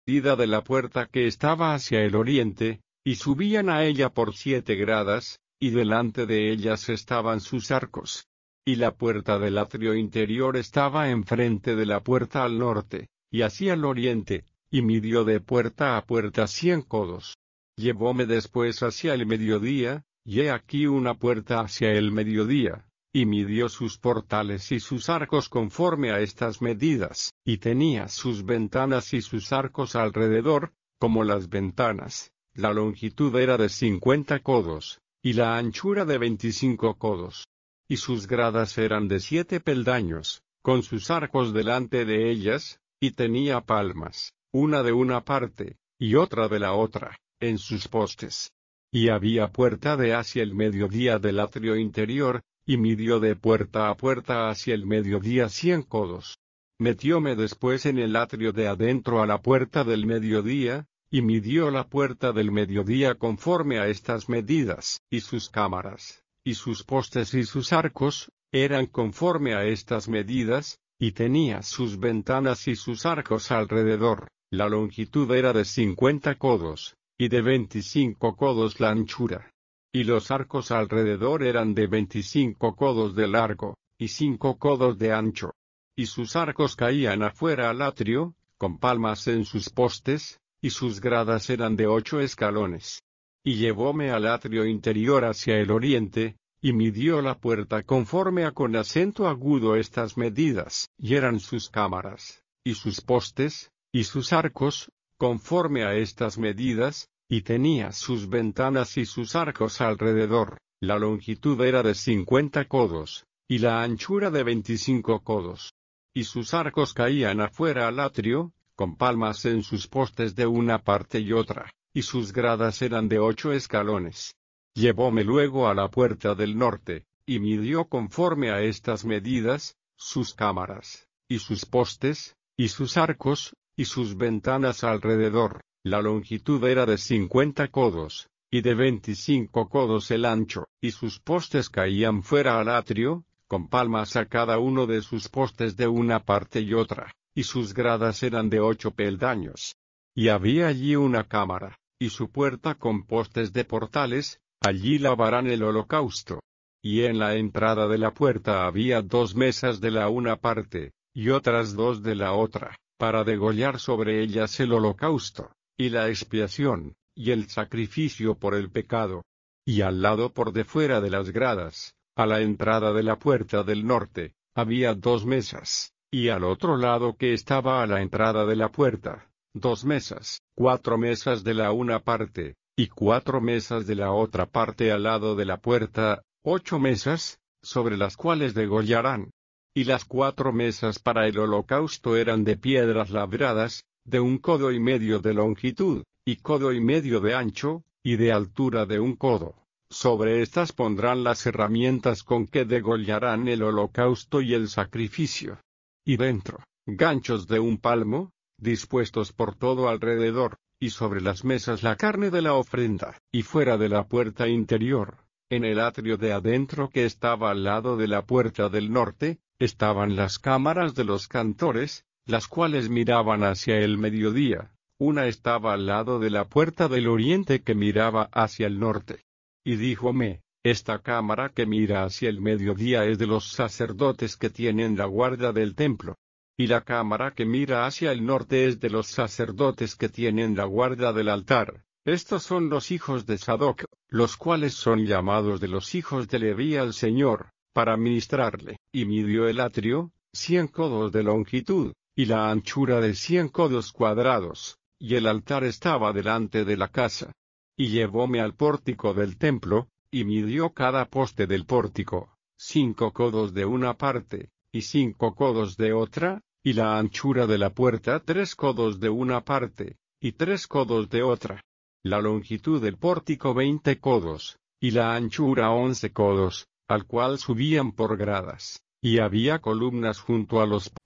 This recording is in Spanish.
partida de la puerta que estaba hacia el oriente, y subían a ella por 7 gradas, y delante de ellas estaban sus arcos. Y la puerta del atrio interior estaba enfrente de la puerta al norte, y hacia el oriente, y midió de puerta a puerta 100 codos. Llevóme después hacia el mediodía, y he aquí una puerta hacia el mediodía, y midió sus portales y sus arcos conforme a estas medidas, y tenía sus ventanas y sus arcos alrededor, como las ventanas. La longitud era de 50 codos, y la anchura de 25 codos. Y sus gradas eran de 7 peldaños, con sus arcos delante de ellas, y tenía palmas, una de una parte, y otra de la otra, en sus postes. Y había puerta de hacia el mediodía del atrio interior, y midió de puerta a puerta hacia el mediodía 100 codos. Metióme después en el atrio de adentro a la puerta del mediodía, y midió la puerta del mediodía conforme a estas medidas, y sus cámaras, y sus postes y sus arcos, eran conforme a estas medidas, y tenía sus ventanas y sus arcos alrededor. La longitud era de 50 codos, y de 25 codos la anchura. Y los arcos alrededor eran de 25 codos de largo, y 5 codos de ancho. Y sus arcos caían afuera al atrio, con palmas en sus postes, y sus gradas eran de 8 escalones. Y llevóme al atrio interior hacia el oriente, y midió la puerta conforme a con acento agudo estas medidas, y eran sus cámaras, y sus postes, y sus arcos, conforme a estas medidas, y tenía sus ventanas y sus arcos alrededor. La longitud era de 50 codos, y la anchura de 25 codos. Y sus arcos caían afuera al atrio, con palmas en sus postes de una parte y otra, y sus gradas eran de 8 escalones. Llevóme luego a la puerta del norte, y midió conforme a estas medidas, sus cámaras, y sus postes, y sus arcos, y sus ventanas alrededor. La longitud era de 50 codos, y de 25 codos el ancho, y sus postes caían fuera al atrio, con palmas a cada uno de sus postes de una parte y otra, y sus gradas eran de 8 peldaños. Y había allí una cámara, y su puerta con postes de portales, allí lavarán el holocausto. Y en la entrada de la puerta había 2 mesas de la una parte, y otras 2 de la otra, para degollar sobre ellas el holocausto, y la expiación, y el sacrificio por el pecado. Y al lado por de fuera de las gradas, a la entrada de la puerta del norte, había 2 mesas, y al otro lado que estaba a la entrada de la puerta, 2 mesas, 4 mesas de la una parte, y 4 mesas de la otra parte al lado de la puerta, 8 mesas, sobre las cuales degollarán. Y las 4 mesas para el holocausto eran de piedras labradas, de 1 codo y medio de longitud, y codo y medio de ancho, y de altura de 1 codo. Sobre estas pondrán las herramientas con que degollarán el holocausto y el sacrificio. Y dentro, ganchos de 1 palmo, dispuestos por todo alrededor, y sobre las mesas la carne de la ofrenda, y fuera de la puerta interior, en el atrio de adentro que estaba al lado de la puerta del norte, estaban las cámaras de los cantores, las cuales miraban hacia el mediodía. Una estaba al lado de la puerta del oriente que miraba hacia el norte. Y díjome, esta cámara que mira hacia el mediodía es de los sacerdotes que tienen la guarda del templo. Y la cámara que mira hacia el norte es de los sacerdotes que tienen la guarda del altar. Estos son los hijos de Sadoc, los cuales son llamados de los hijos de Leví al Señor, para ministrarle. Y midió el atrio, 100 codos de longitud, y la anchura de 100 codos cuadrados, y el altar estaba delante de la casa. Y llevóme al pórtico del templo, y midió cada poste del pórtico, 5 codos de una parte, y 5 codos de otra, y la anchura de la puerta 3 codos de una parte, y 3 codos de otra. La longitud del pórtico 20 codos, y la anchura 11 codos, al cual subían por gradas, y había columnas junto a los